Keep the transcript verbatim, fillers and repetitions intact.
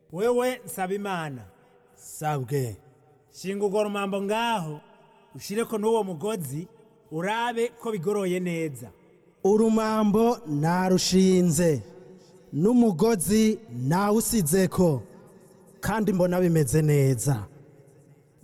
wewe nsaba imana sabwe shinga urwo rumambo ngaho ushireko n'uwo mugozi urabe ko bigoroye neza. urumambo narushinze n'umugozi nawusizeko kandi mbona bimeze neza.